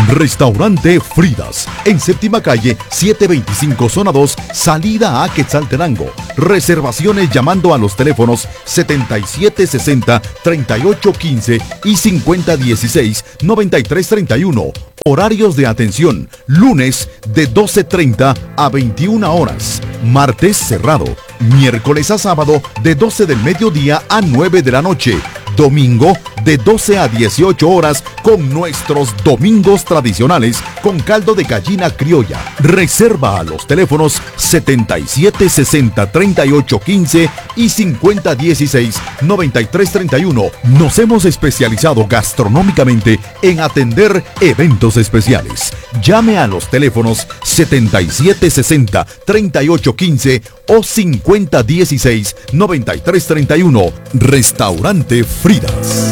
Restaurante Fridas, en Séptima Calle, 725 Zona 2, salida a Quetzaltenango. Reservaciones llamando a los teléfonos 7760-3815 y 5016-9331. Horarios de atención: lunes de 12:30 a 21 horas, martes cerrado, miércoles a sábado de 12 del mediodía a 9 de la noche, domingo de 12 a 18 horas con nuestros domingos tradicionales con caldo de gallina criolla. Reserva a los teléfonos 7760-3815 y 5016-9331. Nos hemos especializado gastronómicamente en atender eventos especiales. Llame a los teléfonos 7760-3815 o 5016-9331. Restaurante Fridas.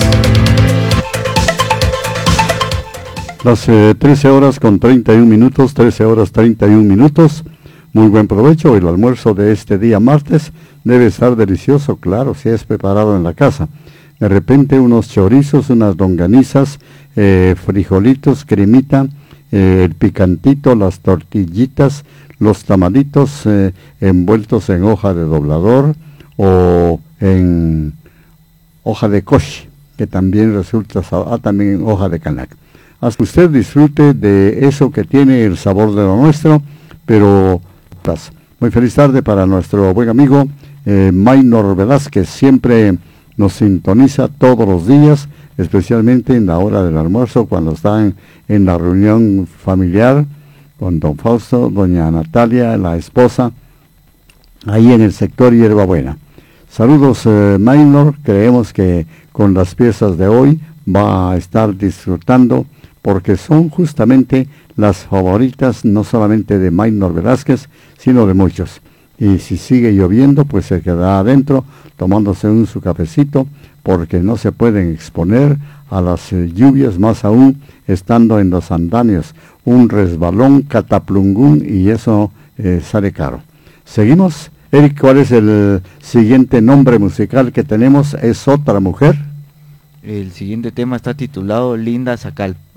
Las 13 horas con 31 minutos, 13 horas 31 minutos. Muy buen provecho. El almuerzo de este día martes debe estar delicioso, claro, si es preparado en la casa. De repente unos chorizos, unas longanizas, frijolitos, cremita, el picantito, las tortillitas, los tamalitos envueltos en hoja de doblador o en hoja de coche, que también resulta, también en hoja de canac. Haz que usted disfrute de eso que tiene el sabor de lo nuestro, pero muy feliz tarde para nuestro buen amigo Maynor Velázquez. Siempre nos sintoniza todos los días, especialmente en la hora del almuerzo, cuando están en la reunión familiar con don Fausto, doña Natalia, la esposa, ahí en el sector Hierbabuena. Saludos, Maynor. Creemos que con las piezas de hoy va a estar disfrutando, porque son justamente las favoritas no solamente de Maynor Velázquez, sino de muchos. Y si sigue lloviendo, pues se quedará adentro tomándose su cafecito, porque no se pueden exponer a las lluvias, más aún estando en los andamios. Un resbalón, cataplungún, y eso sale caro. Seguimos. Eric, ¿cuál es el siguiente nombre musical que tenemos? ¿Es otra mujer? El siguiente tema está titulado Linda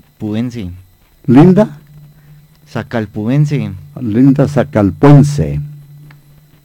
Sacalpuense. ¿Linda? Sacalpuense. Linda Sacalpuense.